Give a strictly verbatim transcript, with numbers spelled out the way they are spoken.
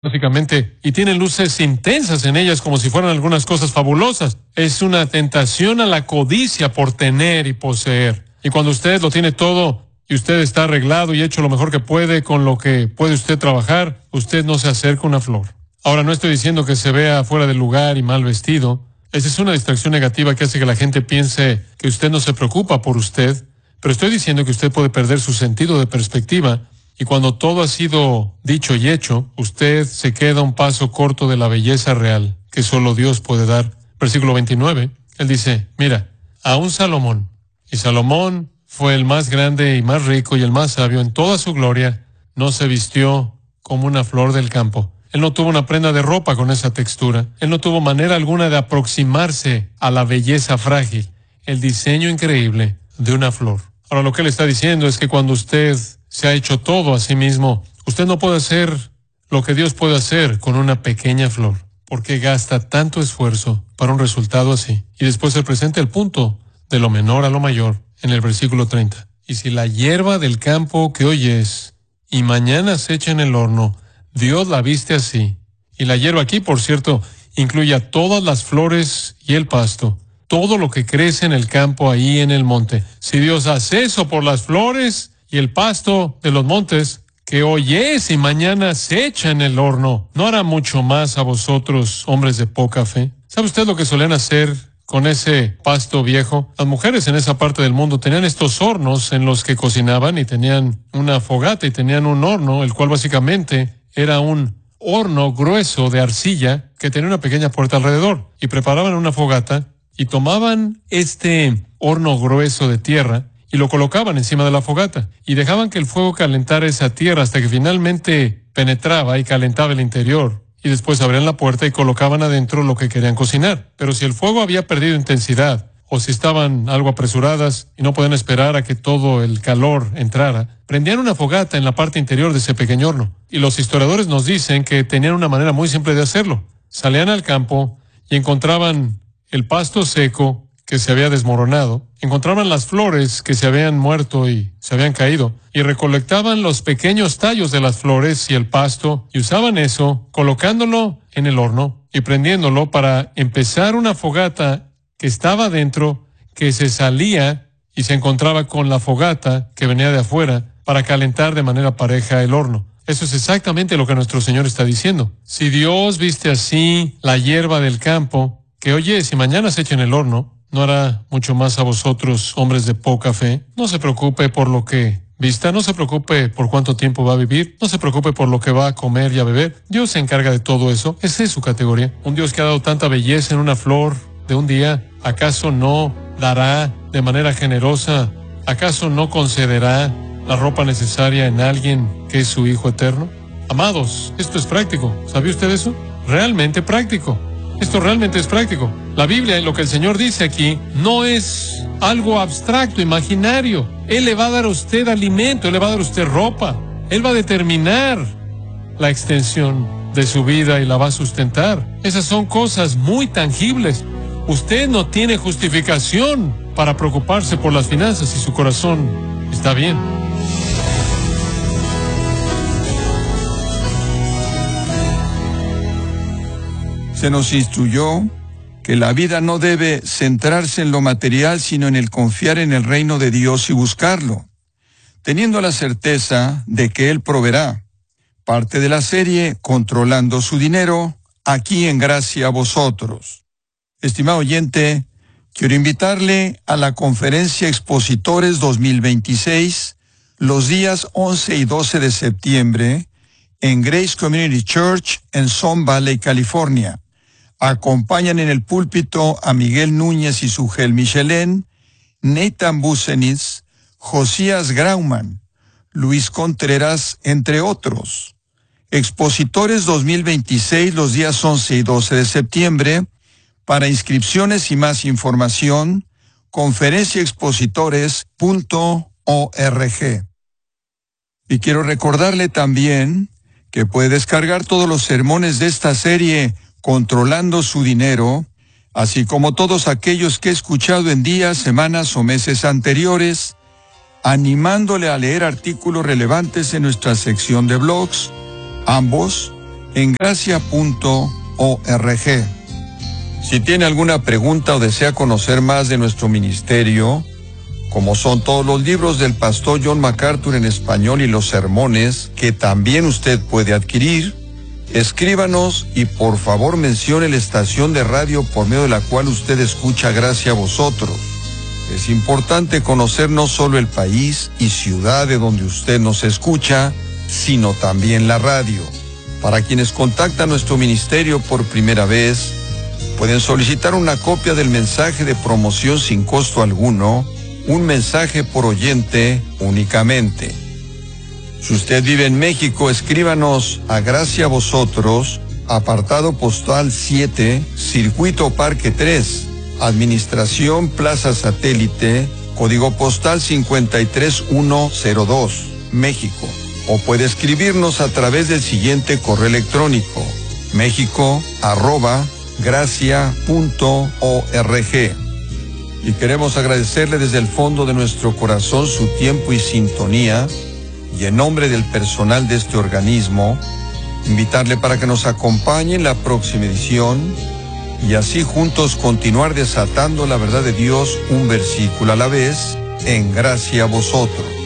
básicamente, y tienen luces intensas en ellas como si fueran algunas cosas fabulosas. Es una tentación a la codicia por tener y poseer. Y cuando usted lo tiene todo y usted está arreglado y hecho lo mejor que puede con lo que puede usted trabajar, usted no se acerca a una flor. Ahora, no estoy diciendo que se vea fuera del lugar y mal vestido. Esa es una distracción negativa que hace que la gente piense que usted no se preocupa por usted, pero estoy diciendo que usted puede perder su sentido de perspectiva. Y cuando todo ha sido dicho y hecho, usted se queda un paso corto de la belleza real que solo Dios puede dar. Versículo veintinueve, él dice, mira, aún Salomón, y Salomón fue el más grande y más rico y el más sabio en toda su gloria, no se vistió como una flor del campo. Él no tuvo una prenda de ropa con esa textura. Él no tuvo manera alguna de aproximarse a la belleza frágil, el diseño increíble de una flor. Ahora, lo que él está diciendo es que cuando usted se ha hecho todo a sí mismo, usted no puede hacer lo que Dios puede hacer con una pequeña flor, porque gasta tanto esfuerzo para un resultado así. Y después se presenta el punto de lo menor a lo mayor en el versículo treinta. Y si la hierba del campo que hoy es y mañana se echa en el horno, Dios la viste así. Y la hierba aquí, por cierto, incluye a todas las flores y el pasto, todo lo que crece en el campo ahí en el monte. Si Dios hace eso por las flores y el pasto de los montes, que hoy es y mañana se echa en el horno, ¿no hará mucho más a vosotros, hombres de poca fe? ¿Sabe usted lo que solían hacer con ese pasto viejo? Las mujeres en esa parte del mundo tenían estos hornos en los que cocinaban y tenían una fogata y tenían un horno, el cual básicamente era un horno grueso de arcilla que tenía una pequeña puerta alrededor. Y preparaban una fogata y tomaban este horno grueso de tierra y lo colocaban encima de la fogata, y dejaban que el fuego calentara esa tierra hasta que finalmente penetraba y calentaba el interior, y después abrían la puerta y colocaban adentro lo que querían cocinar. Pero si el fuego había perdido intensidad, o si estaban algo apresuradas y no podían esperar a que todo el calor entrara, prendían una fogata en la parte interior de ese pequeño horno. Y los historiadores nos dicen que tenían una manera muy simple de hacerlo. Salían al campo y encontraban el pasto seco que se había desmoronado, encontraban las flores que se habían muerto y se habían caído, y recolectaban los pequeños tallos de las flores y el pasto, y usaban eso, colocándolo en el horno y prendiéndolo para empezar una fogata que estaba dentro, que se salía y se encontraba con la fogata que venía de afuera para calentar de manera pareja el horno. Eso es exactamente lo que nuestro Señor está diciendo. Si Dios viste así la hierba del campo, que oye, si mañana se echa en el horno, ¿no hará mucho más a vosotros, hombres de poca fe? No se preocupe por lo que vista, no se preocupe por cuánto tiempo va a vivir, no se preocupe por lo que va a comer y a beber. Dios se encarga de todo eso. Esa es su categoría. Un Dios que ha dado tanta belleza en una flor de un día, ¿acaso no dará de manera generosa? ¿Acaso no concederá la ropa necesaria en alguien que es su Hijo eterno? Amados, esto es práctico. ¿Sabía usted eso? Realmente práctico. Esto realmente es práctico. La Biblia y lo que el Señor dice aquí no es algo abstracto, imaginario. Él le va a dar a usted alimento, Él le va a dar a usted ropa. Él va a determinar la extensión de su vida y la va a sustentar. Esas son cosas muy tangibles. Usted no tiene justificación para preocuparse por las finanzas si su corazón está bien. Se nos instruyó que la vida no debe centrarse en lo material, sino en el confiar en el reino de Dios y buscarlo, teniendo la certeza de que Él proveerá. Parte de la serie Controlando su dinero, aquí en Gracia a vosotros. Estimado oyente, quiero invitarle a la conferencia Expositores dos mil veintiséis, los días once y doce de septiembre, en Grace Community Church en Sun Valley, California. Acompañan en el púlpito a Miguel Núñez y Sugel Michelén, Nathan Busenitz, Josías Grauman, Luis Contreras, entre otros. Expositores dos mil veintiséis, los días once y doce de septiembre. Para inscripciones y más información, conferencia expositores punto org. Y quiero recordarle también que puede descargar todos los sermones de esta serie Controlando su dinero, así como todos aquellos que he escuchado en días, semanas o meses anteriores, animándole a leer artículos relevantes en nuestra sección de blogs, ambos en gracia punto org. Si tiene alguna pregunta o desea conocer más de nuestro ministerio, como son todos los libros del pastor John MacArthur en español y los sermones que también usted puede adquirir, escríbanos y por favor mencione la estación de radio por medio de la cual usted escucha Gracia a Vosotros. Es importante conocer no solo el país y ciudad de donde usted nos escucha, sino también la radio. Para quienes contactan nuestro ministerio por primera vez, pueden solicitar una copia del mensaje de promoción sin costo alguno, un mensaje por oyente únicamente. Si usted vive en México, escríbanos a Gracia a Vosotros, apartado postal siete, Circuito Parque tres, Administración Plaza Satélite, código postal cincuenta y tres mil ciento dos, México. O puede escribirnos a través del siguiente correo electrónico, mexico arroba gracia punto org. Y queremos agradecerle desde el fondo de nuestro corazón su tiempo y sintonía, y en nombre del personal de este organismo, invitarle para que nos acompañe en la próxima edición, y así juntos continuar desatando la verdad de Dios un versículo a la vez, en Gracia a Vosotros.